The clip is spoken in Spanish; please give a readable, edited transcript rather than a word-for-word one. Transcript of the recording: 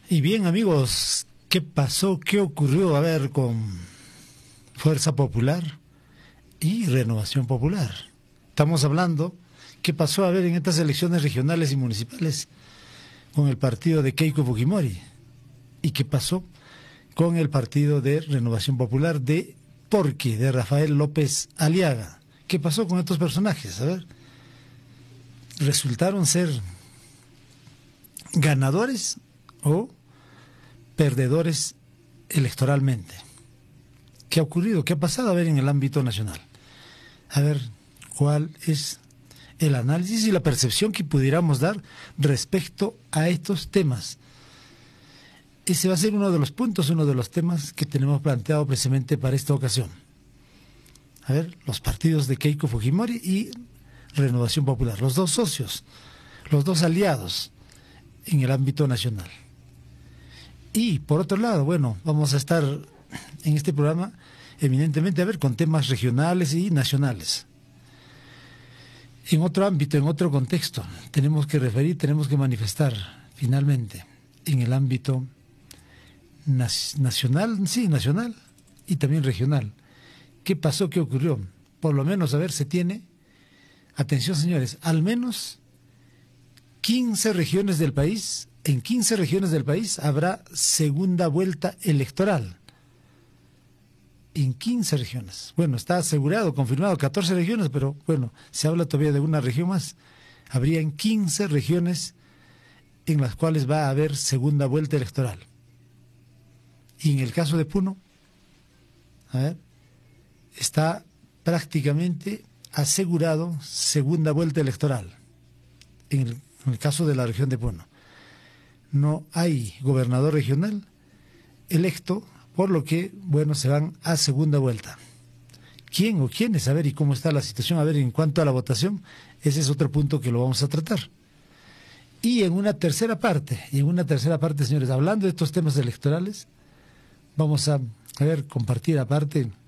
Y bien, amigos, ¿qué pasó? ¿Qué ocurrió? A ver, con Fuerza Popular y Renovación Popular. Estamos hablando, ¿qué pasó? A ver, en estas elecciones regionales y municipales con el partido de Keiko Fujimori. ¿Y qué pasó con el partido de Renovación Popular de Porqui, de Rafael López Aliaga? ¿Qué pasó con estos personajes? A ver, ¿resultaron ser ganadores o perdedores electoralmente? ¿Qué ha ocurrido? ¿Qué ha pasado? A ver, en el ámbito nacional. A ver, ¿cuál es el análisis y la percepción que pudiéramos dar respecto a estos temas? Ese va a ser uno de los puntos, uno de los temas que tenemos planteado precisamente para esta ocasión. A ver, los partidos de Keiko Fujimori y Renovación Popular, los dos socios, los dos aliados en el ámbito nacional. Y por otro lado, bueno, vamos a estar en este programa eminentemente, a ver, con temas regionales y nacionales. En otro ámbito, en otro contexto, tenemos que referir, tenemos que manifestar finalmente en el ámbito nacional, sí, nacional y también regional. ¿Qué pasó? ¿Qué ocurrió? Por lo menos, a ver, se tiene, atención señores, al menos 15 regiones del país, en 15 regiones del país habrá segunda vuelta electoral. En 15 regiones. Bueno, está asegurado, confirmado, 14 regiones, pero bueno, se habla todavía de una región más. Habría en 15 regiones en las cuales va a haber segunda vuelta electoral. Y en el caso de Puno, a ver, está prácticamente asegurado segunda vuelta electoral. En el caso de la región de Puno. No hay gobernador regional electo, por lo que, bueno, se van a segunda vuelta. ¿Quién o quiénes? A ver, y cómo está la situación. A ver, en cuanto a la votación, ese es otro punto que lo vamos a tratar. Y en una tercera parte, señores, hablando de estos temas electorales, vamos a ver, compartir aparte